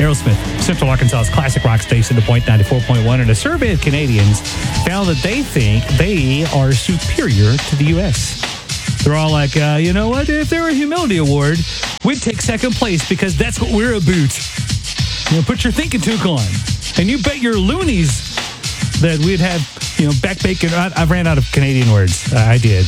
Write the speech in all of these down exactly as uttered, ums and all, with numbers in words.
Aerosmith, Central Arkansas's classic rock station, the Point ninety-four point one, and a survey of Canadians found that they think they are superior to the U S. They're all like, uh, you know what? If there were a humility award, we'd take second place because that's what we're about. You know, put your thinking toque on. And you bet your loonies that we'd have, you know, back bacon. I, I ran out of Canadian words. Uh, I did.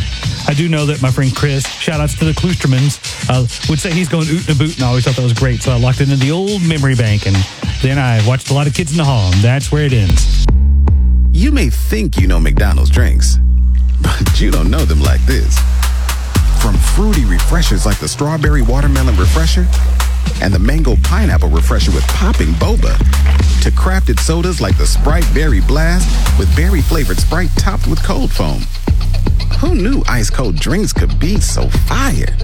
I do know that my friend Chris, shout outs to the Kloostermans, uh, would say he's going oot and a boot, and I always thought that was great. So I locked it into the old memory bank, and then I watched a lot of Kids in the Hall, and that's where it ends. You may think you know McDonald's drinks, but you don't know them like this. From fruity refreshers like the Strawberry Watermelon Refresher and the Mango Pineapple Refresher with popping boba, to crafted sodas like the Sprite Berry Blast with berry-flavored Sprite topped with cold foam. Who knew ice-cold drinks could be so fire?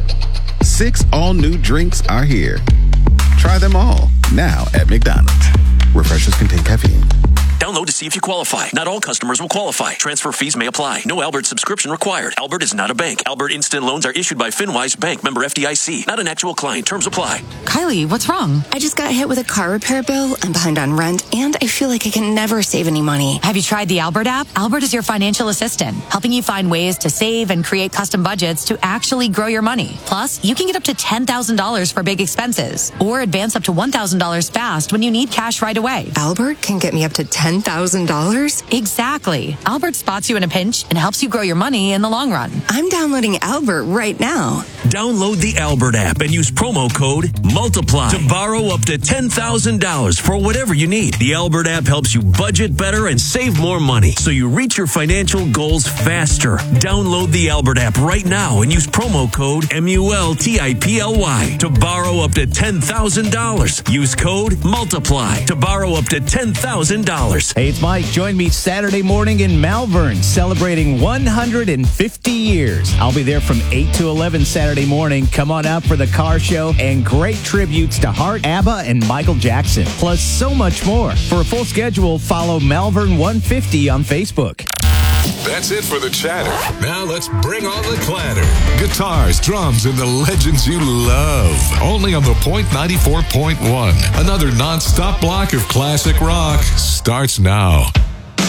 Six all-new drinks are here. Try them all now at McDonald's. Refreshers contain caffeine. Download to see if you qualify. Not all customers will qualify. Transfer fees may apply. No Albert subscription required. Albert is not a bank. Albert Instant Loans are issued by FinWise Bank, member F D I C. Not an actual client. Terms apply. Kylie, what's wrong? I just got hit with a car repair bill. I'm behind on rent, and I feel like I can never save any money. Have you tried the Albert app? Albert is your financial assistant, helping you find ways to save and create custom budgets to actually grow your money. Plus, you can get up to ten thousand dollars for big expenses, or advance up to one thousand dollars fast when you need cash right away. Albert can get me up to ten thousand dollars? Exactly. Albert spots you in a pinch and helps you grow your money in the long run. I'm downloading Albert right now. Download the Albert app and use promo code MULTIPLY to borrow up to ten thousand dollars for whatever you need. The Albert app helps you budget better and save more money so you reach your financial goals faster. Download the Albert app right now and use promo code M U L T I P L Y to borrow up to ten thousand dollars. Use code MULTIPLY to borrow up to ten thousand dollars. Hey, it's Mike. Join me Saturday morning in Malvern, celebrating one hundred fifty years. I'll be there from eight to eleven Saturday morning. Come on out for the car show and great tributes to Hart, ABBA, and Michael Jackson. Plus so much more. For a full schedule, follow Malvern one fifty on Facebook. That's it for the chatter. Now let's bring on the clatter. Guitars, drums, and the legends you love. Only on the Point ninety-four point one. Another non-stop block of classic rock starts now.